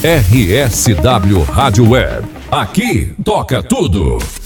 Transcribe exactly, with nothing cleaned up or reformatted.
R S W Rádio Web. Aqui toca tudo.